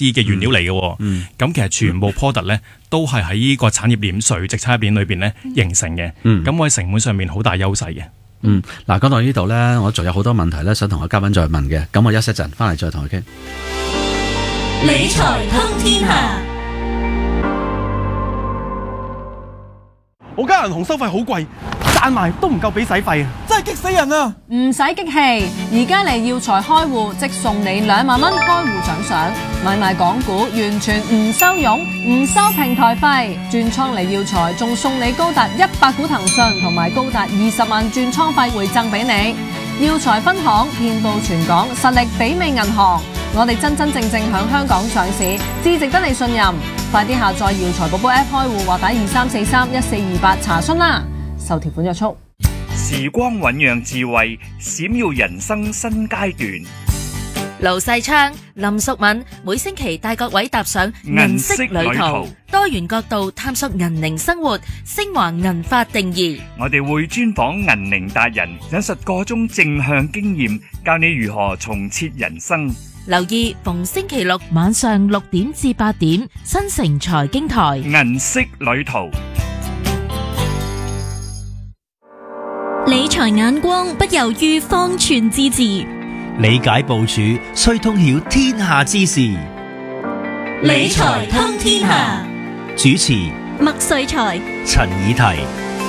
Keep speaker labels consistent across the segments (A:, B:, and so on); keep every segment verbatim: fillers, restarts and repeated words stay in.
A: 啲嘅原料嚟嘅。咁、嗯嗯、其實全部 product 咧都係喺呢個產業鏈、垂直產業鏈裏邊咧形成嘅。咁、嗯、我喺成本上面好大優勢嘅。
B: 嗯，嗱，講到呢度咧，我仲有好多問題咧，想同我嘉賓再問嘅。咁我休息一陣，翻嚟再同佢傾。
C: 理財通天下。
D: 我間銀行收費好貴，賺埋都唔夠俾使費啊！真係激死人啊！
E: 唔使激氣，而家嚟耀才開戶，即送你兩萬蚊開戶獎賞，買賣港股完全唔收佣，唔收平台費，轉倉嚟耀才仲送你高達一百股騰訊同埋高達二十萬轉倉費回贈俾你。耀才分行遍佈全港，實力媲美銀行，我哋真真正正響香港上市，至值得你信任。快啲下載耀才寶寶 App 開戶或打二三四三一四二八查詢啦。受條款約束。
F: 時光醞釀智慧，閃耀人生新階段。
C: 盧世昌、林淑敏每星期帶各位踏上銀色旅途，多元角度探索銀齡生活，升華銀髮定義。
F: 我哋會專訪銀齡達人，引述個中正向經驗，教你如何重設人生。
C: 留意逢星期六晚上六點至八點，新城財經台
F: 銀色旅途。
G: 理財眼光不猶豫方寸之志，
H: 理解部署須通曉天下之事。
C: 理財通天下，
H: 主持
G: 麥瑞才、
H: 陳以提。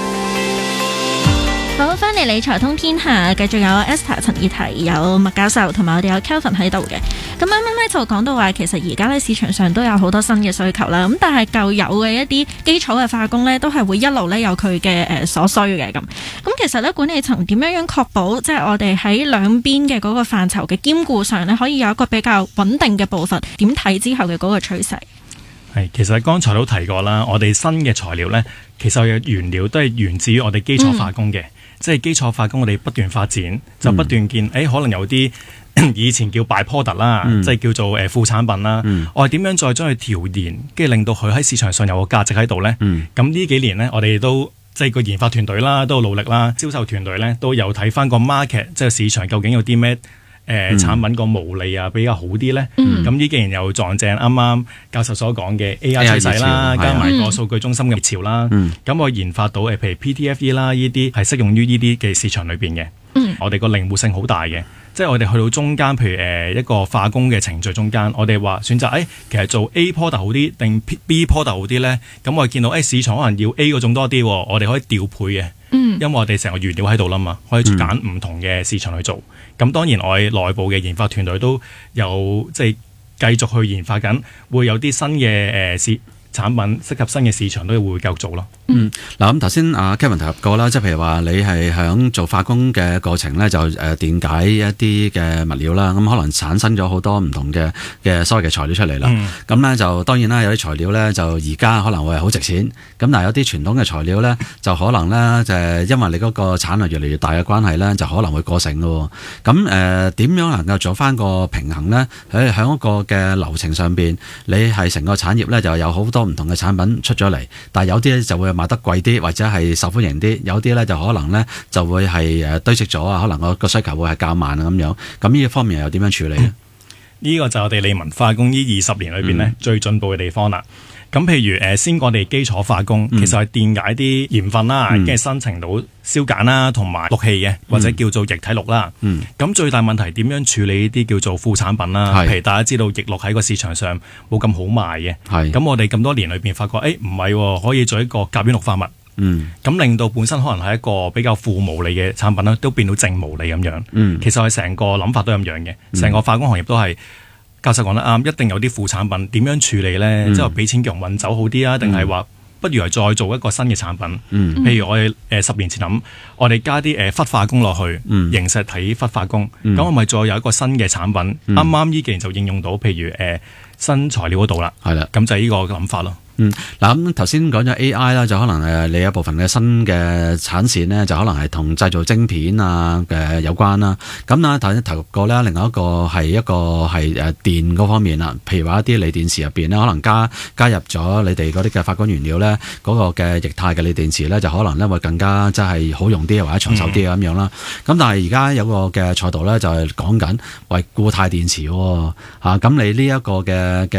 G: 好，翻嚟理財通天下，繼續有 Esther、陳以提、有麥教授同埋我哋有 Kelvin 喺度嘅。咁啱啱咧就講到話，其實而家咧市場上都有好多新嘅需求啦。咁但係舊有嘅一啲基礎嘅化工咧，都係會一路咧有佢嘅誒所需嘅咁。咁其實咧管理層點樣樣確保，即係我哋喺兩邊嘅嗰個範疇嘅兼顧上咧，可以有一個比較穩定嘅步伐？點睇之後嘅嗰個趨勢？
A: 係，其實剛才都提過啦，我哋新嘅材料咧，其實嘅原料都係源自於我哋基礎化工嘅。嗯即係基礎化工，我哋不斷發展，就不斷見，誒、嗯欸、可能有啲以前叫 by-product 啦，嗯、即係叫做誒副產品啦。嗯、我哋點樣再將佢調研，跟住令到佢喺市場上有個價值喺度咧？咁呢、嗯、幾年咧，我哋都即係個研發團隊啦，都有努力啦，銷售團隊咧都有睇翻個 market，即係市場究竟有啲咩？誒、呃嗯、產品個毛利啊比較好啲咧，咁呢幾年又撞正啱啱教授所講嘅 A I 趨勢啦，加埋個數據中心嘅熱潮啦，咁、嗯、我研發到誒譬如 P T F E 啦，呢啲係適用於呢啲嘅市場裏邊嘅，嗯、我哋個靈活性好大嘅，即係我哋去到中間，譬如誒一個化工嘅程序中間，我哋話選擇誒、哎、其實做 A product 好啲定 B product 好啲咧，咁我哋見到誒、哎、市場可能要 A 嗰種多啲，我哋可以調配嘅。嗯、因為我哋成個原料喺度啦嘛，可以揀唔同嘅市場去做。咁、嗯、當然我哋內部嘅研發團隊都有即係繼續去研發緊，會有啲新嘅誒市產品適合新嘅市場都會繼續做咯。
B: 嗯，嗱咁頭先阿 Kevin 提及過啦，即係譬如話你係響做化工嘅過程咧，就誒電解一啲嘅物料啦，咁可能產生咗好多唔同嘅嘅所謂嘅材料出嚟啦。咁咧、嗯、就當然啦，有啲材料咧就而家可能會係好值錢，咁但係有啲傳統嘅材料咧就可能咧就係因為你嗰個產量越嚟越大嘅關係咧，就可能會過剩咯。咁誒點樣能夠做翻個平衡咧？喺喺一個嘅流程上邊，你係成個產業咧就有好多唔同嘅產品出咗嚟，但係有啲咧就會賣得貴啲，或者係受歡迎啲；有啲咧就可能咧就會係誒堆積咗啊，可能個個需求會係較慢啊咁樣。咁呢一方面又點樣處理咧？呢、
A: 嗯、個就係我哋理文化工呢二十年裏邊咧、嗯、最進步嘅地方啦。咁譬如誒，先講我哋基礎化工，嗯、其實係電解啲鹽分啦，跟住、嗯、生成到硝鹼啦，同埋氯氣嘅，或者叫做液體氯啦。咁、嗯、最大問題點樣處理呢啲叫做副產品啦？是譬如大家知道液氯喺個市場上冇咁好賣嘅，咁是我哋咁多年裏邊發覺，誒唔係可以做一個甲烷氯化物，咁、嗯、令到本身可能係一個比較負毛利嘅產品啦，都變到正毛利咁樣。嗯、其實係成個諗法都咁樣嘅，成個化工行業都係。教授講得啱，一定有啲副產品，點樣處理咧？嗯、即係俾錢叫人運走好啲啊，定係話不如係再做一個新嘅產品？嗯、譬如我哋誒、呃、十年前諗，我哋加啲誒氟化工落去，嗯、凝實體氟化工，咁、嗯、我咪再有一個新嘅產品？啱啱呢幾年就應用到，譬如誒、呃、新材料嗰度啦，係啦，咁就係呢個諗法咯。
B: 嗯，嗱咁頭先講咗 A I 啦，就可能誒你有一部分嘅新嘅產線呢，就可能係同製造晶片啊嘅有關啦。咁啊頭先提過咧，另外一個係一個係誒電嗰方面啦，譬如話一啲鋰電池入邊呢，可能加加入咗你哋嗰啲嘅化工原料咧，嗰、嗰個嘅液態嘅鋰電池咧，就可能咧會更加即係好用啲或者長壽啲咁樣啦。咁、嗯、但係而家有個嘅賽道咧，就係講緊為固態電池喎嚇，咁你呢一個嘅嘅。